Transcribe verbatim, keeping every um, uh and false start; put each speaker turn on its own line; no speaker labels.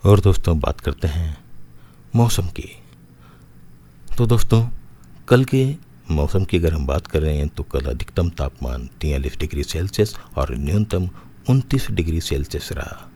और दोस्तों बात करते हैं मौसम की। तो दोस्तों कल के मौसम की अगर हम बात कर रहे हैं तो कल अधिकतम तापमान तियालीस डिग्री सेल्सियस और न्यूनतम उनतीस डिग्री सेल्सियस रहा।